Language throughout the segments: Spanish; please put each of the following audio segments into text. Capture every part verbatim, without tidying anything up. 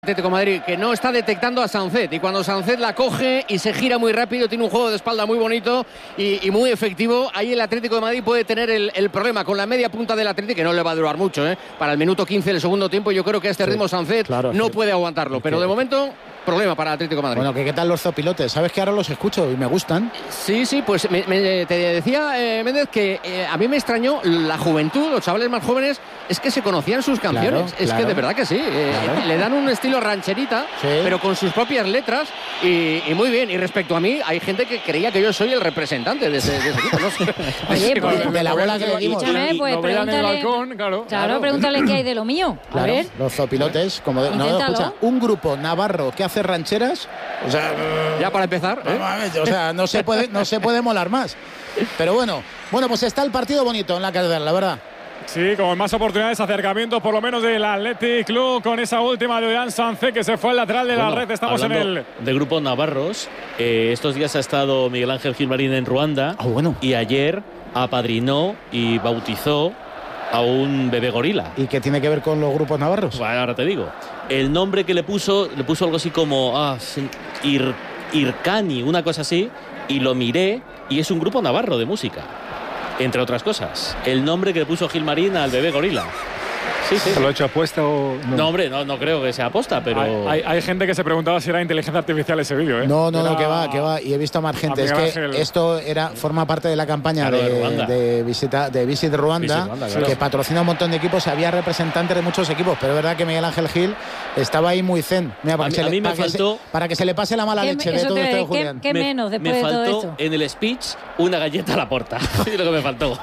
Atlético de Madrid, que no está detectando a Sancet, y cuando Sancet la coge y se gira muy rápido, tiene un juego de espalda muy bonito y, y muy efectivo, ahí el Atlético de Madrid puede tener el, el problema con la media punta del Atlético, que no le va a durar mucho, ¿eh? Para el minuto quince del segundo tiempo yo creo que a este sí, ritmo Sancet claro, no sí. puede aguantarlo, pero de momento problema para el Atlético de Madrid. Bueno, que qué tal los zopilotes, sabes que ahora los escucho y me gustan. Sí, sí, pues me, me, te decía eh, Méndez que eh, a mí me extrañó la juventud, los chavales más jóvenes, es que se conocían sus canciones, claro, es claro. que de verdad que sí, eh, claro. le dan un estilo rancherita, sí. pero con sus propias letras y, y muy bien. Y respecto a mí, hay gente que creía que yo soy el representante de ese, de ese equipo, ¿no? Oye, pues, de la bola que le dimos. Escúchame, pues no pregúntale, el balcón, claro, claro, claro, pregúntale qué hay de lo mío. A claro, ver. Los zopilotes, como de, no, escucha, un grupo navarro que hace rancheras, o sea, ya para empezar, ¿eh? o sea, no se puede, no se puede molar más. Pero bueno, bueno, pues está el partido bonito en la catedral, la verdad. Sí, con más oportunidades, acercamientos por lo menos del Athletic Club con esa última de Ollán Sancet que se fue al lateral de bueno, la red. Estamos en el de grupos navarros. Eh, estos días ha estado Miguel Ángel Gilmarín en Ruanda oh, bueno. y ayer apadrinó y bautizó a un bebé gorila. ¿Y qué tiene que ver con los grupos navarros? Bueno, ahora te digo. El nombre que le puso, le puso algo así como ah, Ir, Irkani, una cosa así, y lo miré y es un grupo navarro de música. Entre otras cosas, el nombre que le puso Gilmarín al bebé gorila. Sí, sí. ¿Se lo ha hecho apuesta o no? No, hombre, no, no creo que sea aposta, pero... Hay, hay, hay gente que se preguntaba si era inteligencia artificial ese vídeo, ¿eh? No, no, era... no, que va, que va. Y he visto a más gente. Es que Ángel. esto era, forma parte de la campaña claro, de, de, de, visita, de Visit Ruanda, Visit Ruanda claro. que patrocina un montón de equipos. Había representantes de muchos equipos, pero es verdad que Miguel Ángel Gil estaba ahí muy zen. Mira, para, a que, mí, se a mí le, me para, faltó, que se, para que se le pase la mala leche de todo esto de Julián. ¿Qué, qué me, menos después me de todo faltó esto? En el speech una galleta a la porta. Es lo que me faltó.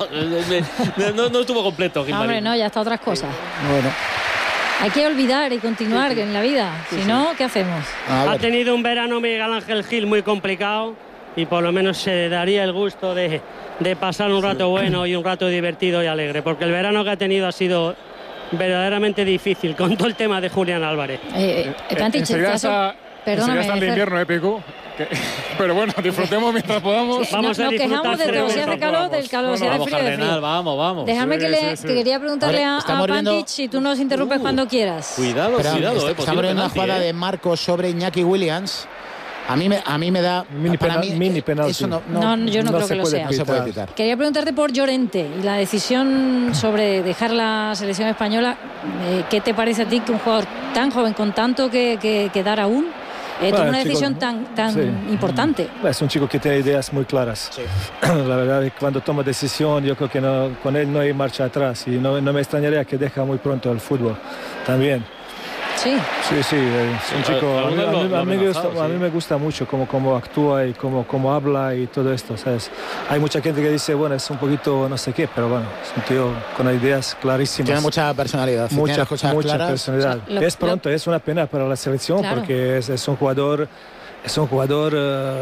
me, no, no estuvo completo, Gilmarín. No, hombre, no, ya está otras cosas. Bueno. Hay que olvidar y continuar sí, sí. en la vida. Sí, si sí. no, ¿qué hacemos? Ha tenido un verano Miguel Ángel Gil muy complicado y por lo menos se daría el gusto de, de pasar un rato bueno y un rato divertido y alegre, porque el verano que ha tenido ha sido verdaderamente difícil con todo el tema de Julián Álvarez. Eh, eh, eh, enseguida está, enseguida está el invierno épico. Que, pero bueno, disfrutemos mientras podamos. Sí, vamos no, a disfrutar. Nos quejamos de todo, si hace calor, del calor, si hace frío, de frío. Vamos, vamos. Déjame sí, que, le, sí, sí. que quería preguntarle a, a Pantic viendo... si tú nos interrumpes uh, cuando quieras. Cuidado, Pero, cuidado. Está, eh, estamos viendo una jugada eh. de Marcos sobre Iñaki Williams. A mí me, a mí me da... Mini, para penal, mí, mini penalti. Eso no, no, no, yo no, no creo que lo sea. No se puede quitar. Quería preguntarte por Llorente y la decisión sobre dejar la selección española. Eh, ¿Qué te parece a ti que un jugador tan joven, con tanto que, que, que dar aún, Eh, bueno, una decisión chico, tan, tan sí. importante? Es un chico que tiene ideas muy claras. Sí. La verdad es que cuando toma decisión, yo creo que no, con él no hay marcha atrás. Y no, no me extrañaría que deja muy pronto el fútbol también. Sí. Sí, sí, es un chico. A mí, a mí, a mí, me, gusta, a mí me gusta mucho cómo, cómo actúa y cómo, cómo habla y todo esto, ¿sabes? Hay mucha gente que dice, bueno, es un poquito no sé qué, pero bueno, es un tío con ideas clarísimas. Tiene mucha personalidad. Mucha, cosas mucha claras. personalidad. O sea, lo, es pronto, lo... es una pena para la selección claro. porque es, es un jugador. Es un jugador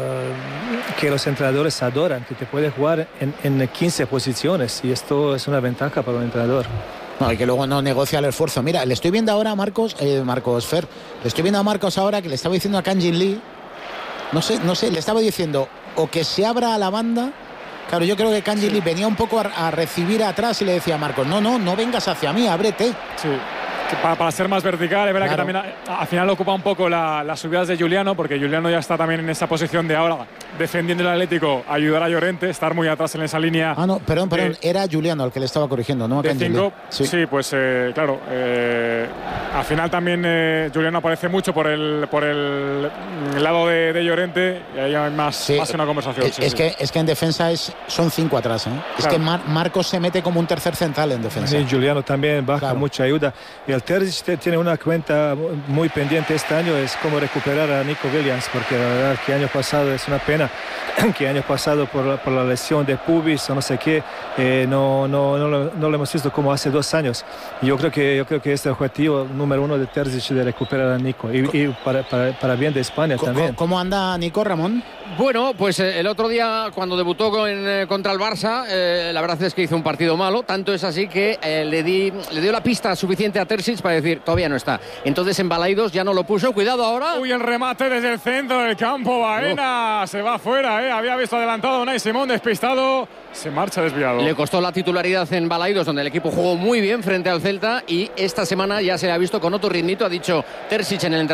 uh, que los entrenadores adoran, que te puede jugar en, en quince posiciones y esto es una ventaja para un entrenador. No, y que luego no negocia el esfuerzo. Mira, le estoy viendo ahora a Marcos, eh, Marcos Fer, le estoy viendo a Marcos ahora que le estaba diciendo a Kang-in Lee, no sé, no sé, le estaba diciendo o que se abra a la banda. Claro, yo creo que Kang-in Lee venía un poco a, a recibir atrás y le decía a Marcos, no, no, no vengas hacia mí, ábrete. Sí. Para, para ser más vertical, es verdad claro. que también al final ocupa un poco la, las subidas de Juliano, porque Juliano ya está también en esa posición de ahora, defendiendo el Atlético, ayudar a Llorente, estar muy atrás en esa línea. Ah, no, perdón, perdón, eh, era Juliano el que le estaba corrigiendo, ¿no? De cinco, sí. sí, pues eh, claro, eh, al final también eh, Juliano aparece mucho por el, por el, el lado de, de Llorente y ahí hay más, sí. más una conversación. Es, sí, es, sí. Que, es que en defensa es, son cinco atrás, ¿eh? Claro. Es que Mar, Marcos se mete como un tercer central en defensa. Sí, Juliano también baja claro. mucha ayuda. Y el Terzic tiene una cuenta muy pendiente este año, es cómo recuperar a Nico Williams, porque la verdad que año pasado es una pena que año pasado por la, por la lesión de pubis o no sé qué, eh, no, no, no, lo, no lo hemos visto como hace dos años. Y yo creo que yo creo que este objetivo número uno de Terzic de recuperar a Nico y, y para, para, para bien de España también. ¿Cómo anda Nico, Ramón? Bueno, pues eh, el otro día cuando debutó con, eh, contra el Barça, eh, la verdad es que hizo un partido malo, tanto es así que eh, le, di, le dio la pista suficiente a Terzic para decir, todavía no está. Entonces en Balaidos ya no lo puso, cuidado ahora. Uy, el remate desde el centro del campo, Baena, oh. se va afuera, eh. había visto adelantado a Unai Simón, despistado, se marcha desviado. Le costó la titularidad en Balaidos, donde el equipo jugó muy bien frente al Celta y esta semana ya se ha visto con otro ritmito, ha dicho Terzic en el entrenamiento.